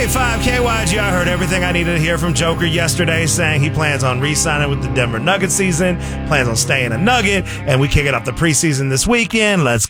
98.5 KYG. I heard everything I needed to hear from Joker yesterday, saying he plans on re-signing with the Denver Nuggets season, plans on staying a Nugget, and we kick it off the preseason this weekend. Let's